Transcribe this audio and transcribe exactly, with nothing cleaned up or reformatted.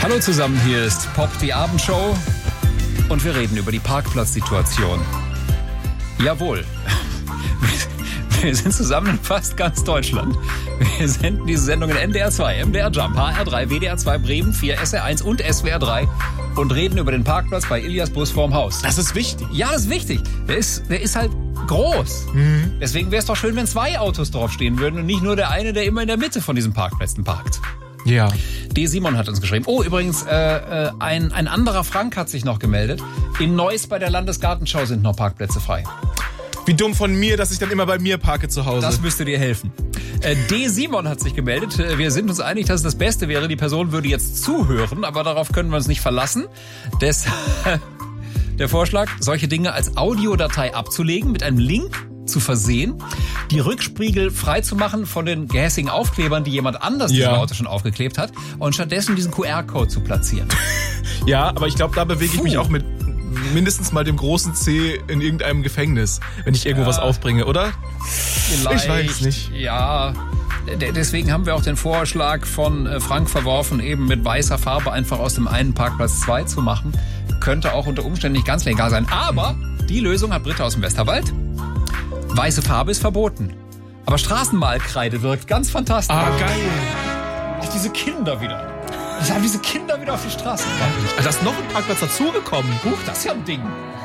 Hallo zusammen, hier ist Pop, die Abendshow und wir reden über die Parkplatzsituation. Jawohl, wir sind zusammen in fast ganz Deutschland. Wir senden diese Sendung in N D R zwei, M D R Jump, H R drei, W D R zwei, Bremen vier, S R eins und S W R drei und reden über den Parkplatz bei Ilias Bus vorm Haus. Das ist wichtig. Ja, das ist wichtig. Der ist, der ist halt groß. Mhm. Deswegen wäre es doch schön, wenn zwei Autos draufstehen würden und nicht nur der eine, der immer in der Mitte von diesen Parkplätzen parkt. Ja. D. Simon hat uns geschrieben. Oh, übrigens, äh, äh, ein, ein anderer Frank hat sich noch gemeldet. In Neuss bei der Landesgartenschau sind noch Parkplätze frei. Wie dumm von mir, dass ich dann immer bei mir parke zu Hause. Das müsste dir helfen. Äh, D. Simon hat sich gemeldet. Wir sind uns einig, dass es das Beste wäre, die Person würde jetzt zuhören, aber darauf können wir uns nicht verlassen. Deshalb der Vorschlag, solche Dinge als Audiodatei abzulegen, mit einem Link zu versehen, die Rückspiegel frei zu machen von den gehässigen Aufklebern, die jemand anders ja. diesem Auto schon aufgeklebt hat, und stattdessen diesen Q R-Code zu platzieren. Ja, aber ich glaube, da bewege ich Puh. mich auch mit mindestens mal dem großen C in irgendeinem Gefängnis, wenn ich irgendwo ja. was aufbringe, oder? Vielleicht, ich weiß nicht. Ja, deswegen haben wir auch den Vorschlag von Frank verworfen, eben mit weißer Farbe einfach aus dem einen Parkplatz zwei zu machen. Könnte auch unter Umständen nicht ganz legal sein. Aber die Lösung hat Britta aus dem Westerwald. Weiße Farbe ist verboten. Aber Straßenmalkreide wirkt ganz fantastisch. Ah, geil. Ach, diese Kinder wieder. Ich habe diese Kinder wieder auf die Straße gebracht. Da ist noch ein Parkplatz dazugekommen. Huch, das ist ja ein Ding.